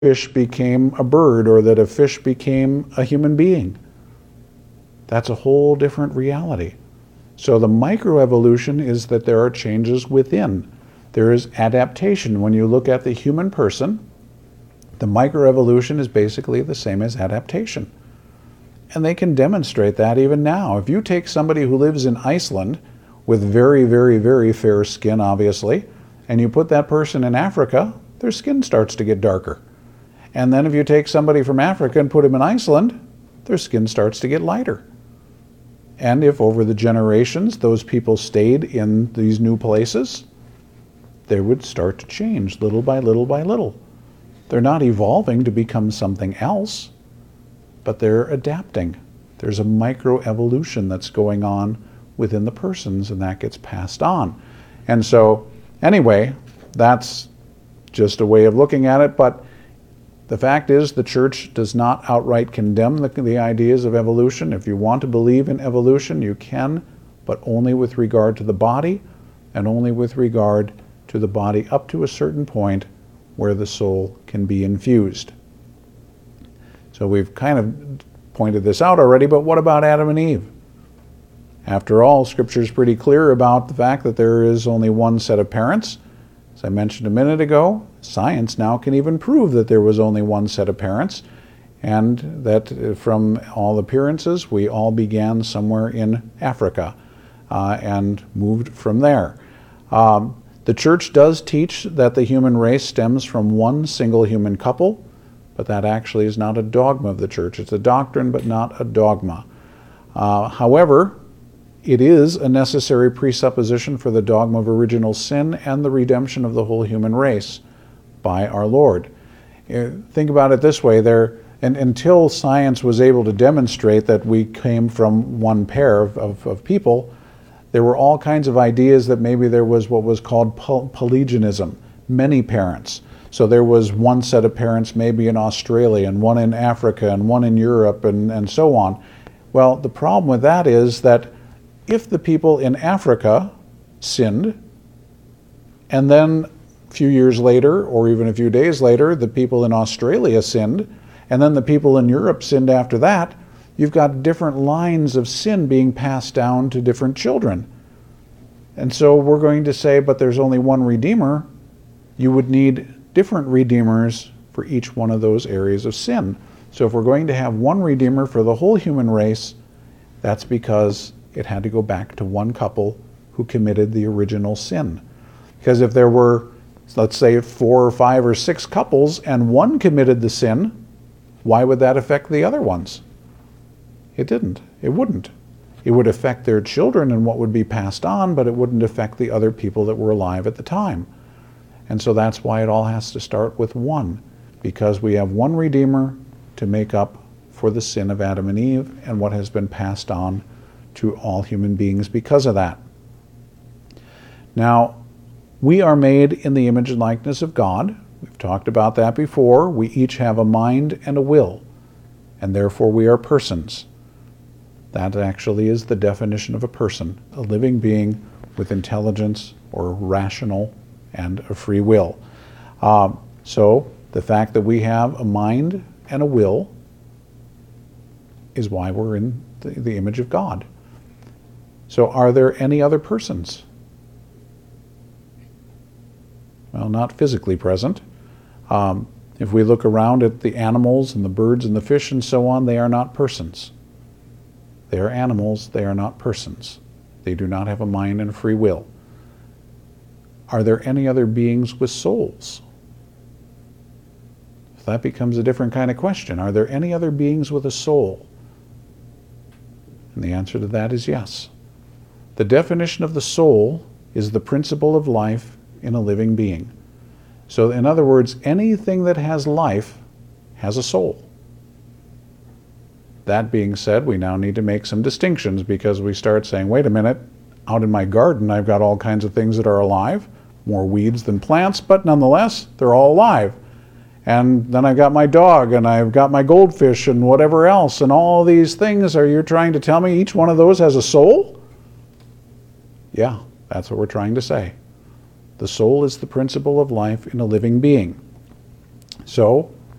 fish became a bird or that a fish became a human being. That's a whole different reality. So the microevolution is that there are changes within. There is adaptation. When you look at the human person, the microevolution is basically the same as adaptation. And they can demonstrate that even now. If you take somebody who lives in Iceland with very, very, very fair skin, obviously, and you put that person in Africa, their skin starts to get darker. And then if you take somebody from Africa and put them in Iceland, their skin starts to get lighter. And if over the generations those people stayed in these new places, they would start to change little by little by little. They're not evolving to become something else, but they're adapting. There's a microevolution that's going on within the persons, and that gets passed on. And so, anyway, that's just a way of looking at it, but the fact is the church does not outright condemn the ideas of evolution. If you want to believe in evolution, you can, but only with regard to the body, and only with regard to the body up to a certain point where the soul can be infused. So we've kind of pointed this out already, but what about Adam and Eve? After all, Scripture is pretty clear about the fact that there is only one set of parents. As I mentioned a minute ago, science now can even prove that there was only one set of parents, and that from all appearances, we all began somewhere in Africa and moved from there. The church does teach that the human race stems from one single human couple, but that actually is not a dogma of the church. It's a doctrine, but not a dogma. However, it is a necessary presupposition for the dogma of original sin and the redemption of the whole human race by our Lord. Think about it this way, until science was able to demonstrate that we came from one pair of people, there were all kinds of ideas that maybe there was what was called polygenism, many parents. So there was one set of parents maybe in Australia, and one in Africa, and one in Europe, and so on. Well, the problem with that is that if the people in Africa sinned, and then a few years later, or even a few days later, the people in Australia sinned, and then the people in Europe sinned after that, you've got different lines of sin being passed down to different children. And so we're going to say, but there's only one Redeemer. You would need different Redeemers for each one of those areas of sin. So if we're going to have one Redeemer for the whole human race, that's because it had to go back to one couple who committed the original sin. Because if there were, let's say, 4 or 5 or 6 couples and one committed the sin, why would that affect the other ones? It didn't. It wouldn't. It would affect their children and what would be passed on, but it wouldn't affect the other people that were alive at the time. And so that's why it all has to start with one, because we have one Redeemer to make up for the sin of Adam and Eve and what has been passed on to all human beings because of that. Now, we are made in the image and likeness of God. We've talked about that before. We each have a mind and a will, and therefore we are persons. That actually is the definition of a person, a living being with intelligence or rational and a free will. So the fact that we have a mind and a will is why we're in the image of God. So are there any other persons? Well, not physically present. If we look around at the animals and the birds and the fish and so on, they are not persons. They are animals, they are not persons. They do not have a mind and a free will. Are there any other beings with souls? That becomes a different kind of question. Are there any other beings with a soul? And the answer to that is yes. The definition of the soul is the principle of life in a living being. So in other words, anything that has life has a soul. That being said, we now need to make some distinctions, because we start saying, wait a minute, out in my garden I've got all kinds of things that are alive, more weeds than plants, but nonetheless, they're all alive. And then I've got my dog, and I've got my goldfish, and whatever else, and all these things. Are you trying to tell me each one of those has a soul? Yeah, that's what we're trying to say. The soul is the principle of life in a living being. So,